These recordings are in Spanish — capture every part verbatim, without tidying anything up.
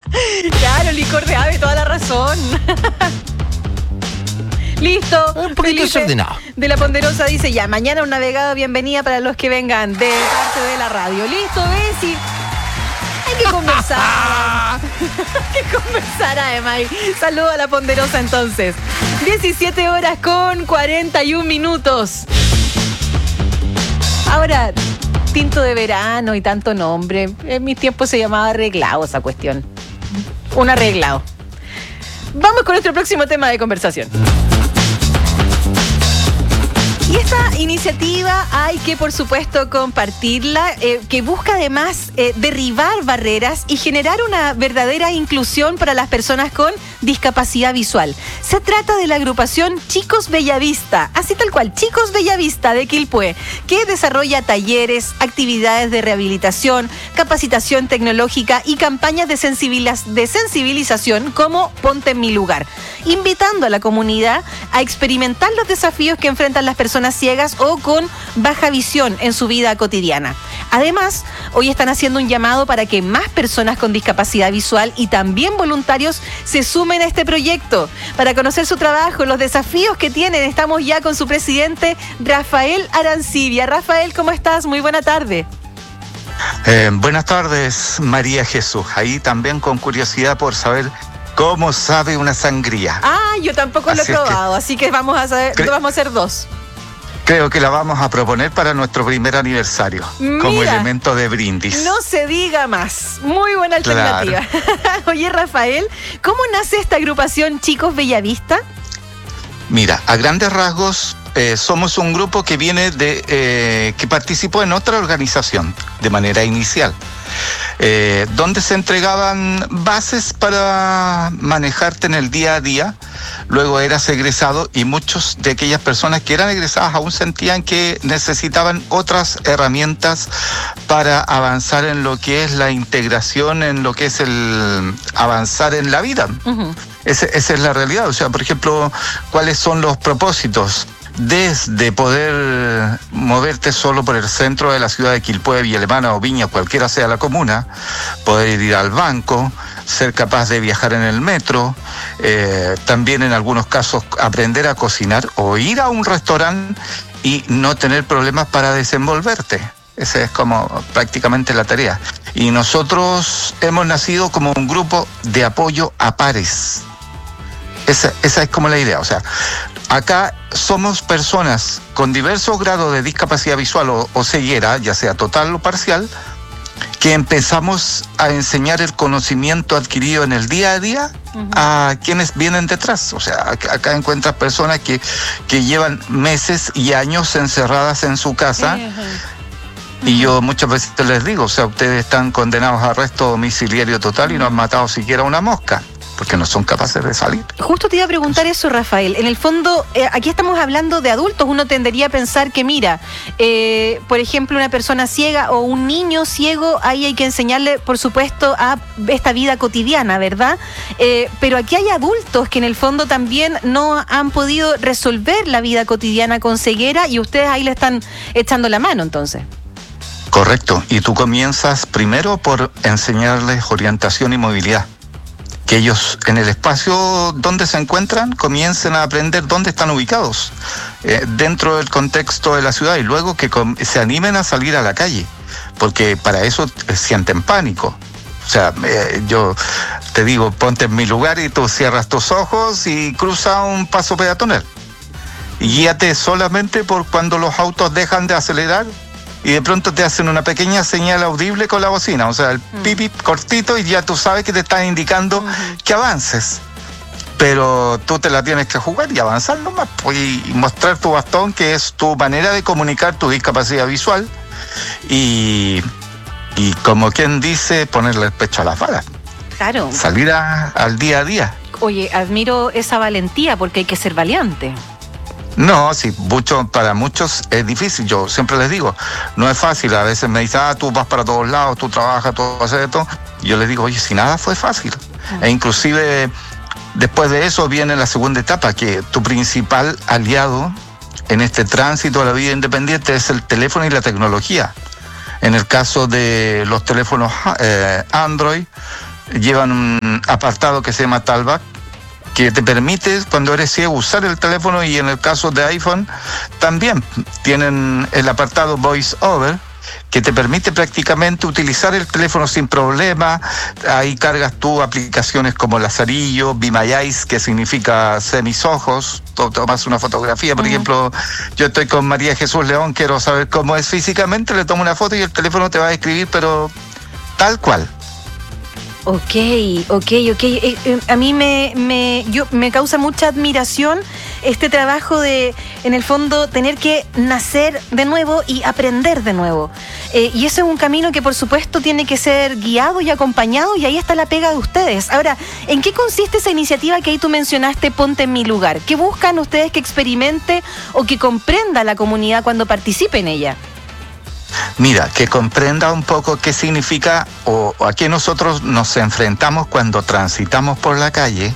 Claro, licor de ave, toda la razón. Listo. Un poquito Felipe desordenado. de la Ponderosa dice ya, mañana un navegado bienvenida para los que vengan de parte de la radio. Listo, Bessie. Hay que conversar. Hay que conversar además. Saludo a la Ponderosa entonces. diecisiete horas con cuarenta y un minutos. Ahora, tinto de verano y tanto nombre. En mis tiempos se llamaba arreglado esa cuestión. Un arreglado. Vamos con nuestro próximo tema de conversación. Y esta iniciativa hay que, por supuesto, compartirla, eh, que busca además eh, derribar barreras y generar una verdadera inclusión para las personas con discapacidad visual. Se trata de la agrupación Chicos Bellavista, así tal cual, Chicos Bellavista de Quilpué, que desarrolla talleres, actividades de rehabilitación, capacitación tecnológica y campañas de, sensibiliz- de sensibilización como Ponte en mi lugar, invitando a la comunidad a experimentar los desafíos que enfrentan las personas ciegas o con baja visión en su vida cotidiana. Además, hoy están haciendo un llamado para que más personas con discapacidad visual y también voluntarios se sumen a este proyecto. Para conocer su trabajo, los desafíos que tienen, estamos ya con su presidente, Rafael Arancibia. Rafael, ¿cómo estás? Muy buena tarde. Eh, buenas tardes, María Jesús. Ahí también con curiosidad por saber cómo sabe una sangría. Ah, yo tampoco lo he Así es probado, que- así que vamos a saber, Cre- vamos a hacer dos. Creo que la vamos a proponer para nuestro primer aniversario, como Mira. elemento de brindis. No se diga más. Muy buena alternativa. Claro. Oye, Rafael, ¿cómo nace esta agrupación Chicos Bellavista? Mira, a grandes rasgos, eh, somos un grupo que viene de, eh, que participó en otra organización de manera inicial, eh, donde se entregaban bases para manejarte en el día a día. Luego eras egresado y muchos de aquellas personas que eran egresadas aún sentían que necesitaban otras herramientas para avanzar en lo que es la integración, en lo que es el avanzar en la vida. Uh-huh. Ese- esa es la realidad. O sea, por ejemplo, ¿cuáles son los propósitos? Desde poder moverte solo por el centro de la ciudad de Quilpué, Villa Alemana o Viña, cualquiera sea la comuna, poder ir al banco, ser capaz de viajar en el metro, eh, también en algunos casos aprender a cocinar o ir a un restaurante y no tener problemas para desenvolverte. Esa es como prácticamente la tarea. Y nosotros hemos nacido como un grupo de apoyo a pares. Esa, esa es como la idea. O sea, acá somos personas con diversos grados de discapacidad visual o, o ceguera, ya sea total o parcial, que empezamos a enseñar el conocimiento adquirido en el día a día uh-huh. a quienes vienen detrás. O sea, acá, acá encuentras personas que, que llevan meses y años encerradas en su casa. Uh-huh. Y yo muchas veces les digo, o sea, ustedes están condenados a arresto domiciliario total y no han matado siquiera una mosca, porque no son capaces de salir. Justo te iba a preguntar eso, Rafael. En el fondo, eh, aquí estamos hablando de adultos. Uno tendería a pensar que, mira, eh, por ejemplo, una persona ciega o un niño ciego, ahí hay que enseñarle, por supuesto, a esta vida cotidiana, ¿verdad? Eh, pero aquí hay adultos que en el fondo también no han podido resolver la vida cotidiana con ceguera y ustedes ahí le están echando la mano, entonces. Correcto. Y tú comienzas primero por enseñarles orientación y movilidad. Que ellos en el espacio donde se encuentran comiencen a aprender dónde están ubicados eh, dentro del contexto de la ciudad y luego que com- se animen a salir a la calle, porque para eso eh, sienten pánico. O sea, eh, yo te digo, ponte en mi lugar y tú cierras tus ojos y cruza un paso peatonal. Y guíate solamente por cuando los autos dejan de acelerar y de pronto te hacen una pequeña señal audible con la bocina, o sea, el mm. pip, pip cortito y ya tú sabes que te están indicando uh-huh. que avances. Pero tú te la tienes que jugar y avanzar nomás, pues, y mostrar tu bastón, que es tu manera de comunicar tu discapacidad visual y, y como quien dice, ponerle el pecho a las balas. Claro. Salir a, al día a día. Oye, admiro esa valentía porque hay que ser valiente. No, sí, mucho, para muchos es difícil. Yo siempre les digo, no es fácil. A veces me dicen, ah, tú vas para todos lados, tú trabajas, tú haces esto. Y yo les digo, oye, si nada fue fácil. Uh-huh. E inclusive después de eso viene la segunda etapa, que tu principal aliado en este tránsito a la vida independiente es el teléfono y la tecnología. En el caso de los teléfonos eh, Android, llevan un, un apartado que se llama Talkback, que te permite, cuando eres ciego, usar el teléfono, y en el caso de iPhone también tienen el apartado Voice Over, que te permite prácticamente utilizar el teléfono sin problema. Ahí cargas tú aplicaciones como Lazarillo, Be My Eyes, que significa sé mis ojos, tomas una fotografía, por uh-huh. ejemplo, yo estoy con María Jesús León, quiero saber cómo es físicamente, le tomo una foto y el teléfono te va a escribir, pero tal cual. Ok, ok, ok. Eh, eh, a mí me, me, yo, me causa mucha admiración este trabajo de, en el fondo, tener que nacer de nuevo y aprender de nuevo. Eh, y eso es un camino que, por supuesto, tiene que ser guiado y acompañado, y ahí está la pega de ustedes. Ahora, ¿en qué consiste esa iniciativa que ahí tú mencionaste, Ponte en mi lugar? ¿Qué buscan ustedes que experimente o que comprenda la comunidad cuando participe en ella? Mira, que comprenda un poco qué significa o, o a qué nosotros nos enfrentamos cuando transitamos por la calle,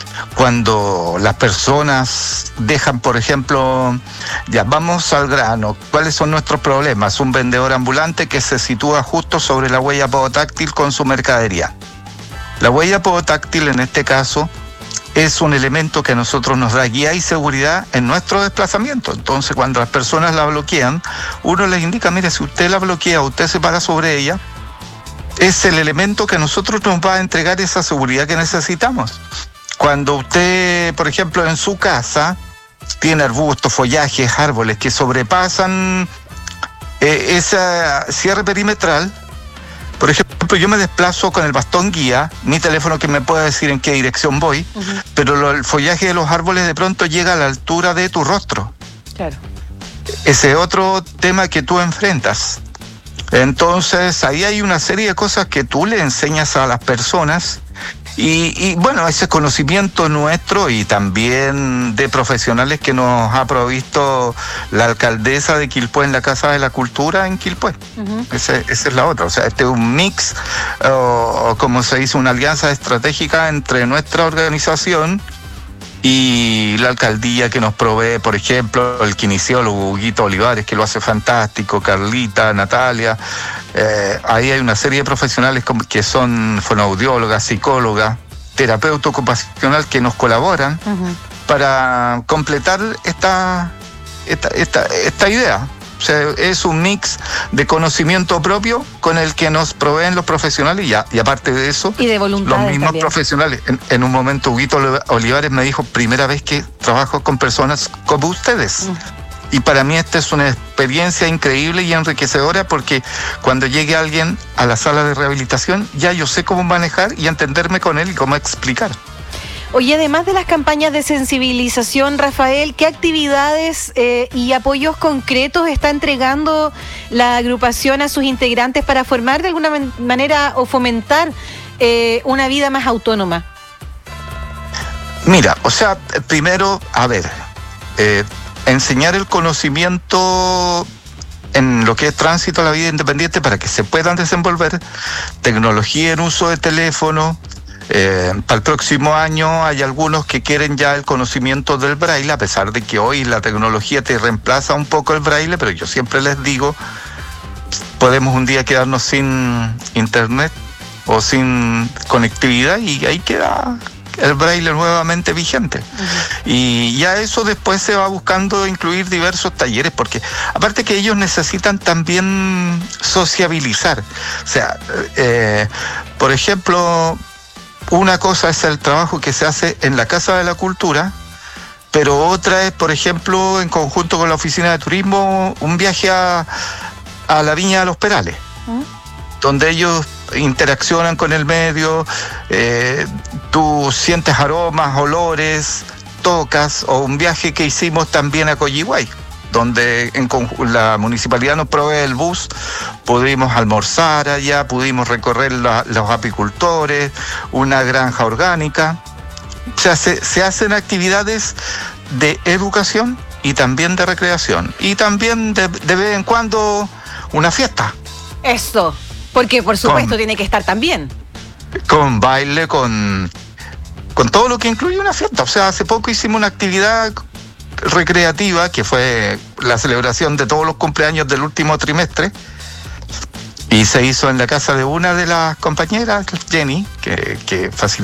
cuando las personas dejan, por ejemplo, ya vamos al grano, ¿cuáles son nuestros problemas? Un vendedor ambulante que se sitúa justo sobre la huella podotáctil con su mercadería. La huella podotáctil, en este caso, es un elemento que a nosotros nos da guía y seguridad en nuestro desplazamiento. Entonces, cuando las personas la bloquean, uno les indica, mire, si usted la bloquea, usted se para sobre ella, es el elemento que a nosotros nos va a entregar esa seguridad que necesitamos. Cuando usted, por ejemplo, en su casa, tiene arbustos, follajes, árboles que sobrepasan eh, ese cierre perimetral, por ejemplo, yo me desplazo con el bastón guía, mi teléfono que me puede decir en qué dirección voy, uh-huh. pero lo, el follaje de los árboles de pronto llega a la altura de tu rostro. Claro. Ese es otro tema que tú enfrentas. Entonces, ahí hay una serie de cosas que tú le enseñas a las personas. Y, y bueno, ese conocimiento nuestro y también de profesionales que nos ha provisto la alcaldesa de Quilpué en la Casa de la Cultura en Quilpué. Uh-huh. Ese, esa es la otra. O sea, este es un mix, o, o como se dice, una alianza estratégica entre nuestra organización y la alcaldía, que nos provee, por ejemplo, el kinesiólogo Huguito Olivares, que lo hace fantástico, Carlita, Natalia. Eh, ahí hay una serie de profesionales que son fonoaudiólogas, psicólogas, terapeuta ocupacional que nos colaboran uh-huh. para completar esta, esta, esta, esta idea. O sea, es un mix de conocimiento propio con el que nos proveen los profesionales y, ya, y aparte de eso, y de voluntades los mismos también. Profesionales. En, en un momento, Huguito Olivares me dijo, primera vez que trabajo con personas como ustedes. Uh-huh. Y para mí esta es una experiencia increíble y enriquecedora, porque cuando llegue alguien a la sala de rehabilitación, ya yo sé cómo manejar y entenderme con él y cómo explicar. Oye, además de las campañas de sensibilización, Rafael, ¿qué actividades eh, y apoyos concretos está entregando la agrupación a sus integrantes para formar de alguna man- manera o fomentar eh, una vida más autónoma? Mira, o sea, primero, a ver, eh, enseñar el conocimiento en lo que es tránsito a la vida independiente para que se puedan desenvolver, tecnología en uso de teléfono. Eh, para el próximo año hay algunos que quieren ya el conocimiento del braille, a pesar de que hoy la tecnología te reemplaza un poco el braille, pero yo siempre les digo, podemos un día quedarnos sin internet o sin conectividad y ahí queda el braille nuevamente vigente. Uh-huh. Y ya eso después se va buscando incluir diversos talleres, porque aparte que ellos necesitan también sociabilizar. O sea, eh, por ejemplo, una cosa es el trabajo que se hace en la Casa de la Cultura, pero otra es, por ejemplo, en conjunto con la Oficina de Turismo, un viaje a, a la Viña de los Perales, ¿Mm? donde ellos interaccionan con el medio, eh, tú sientes aromas, olores, tocas, o un viaje que hicimos también a Coyihuay, donde en la municipalidad nos provee el bus, pudimos almorzar allá, pudimos recorrer la, los apicultores, una granja orgánica. O sea, se, se hacen actividades de educación y también de recreación. Y también de, de vez en cuando una fiesta. Eso, porque por supuesto con, tiene que estar también. Con baile, con, con todo lo que incluye una fiesta. O sea, hace poco hicimos una actividad recreativa, que fue la celebración de todos los cumpleaños del último trimestre, y se hizo en la casa de una de las compañeras, Jenny, que, que facilitó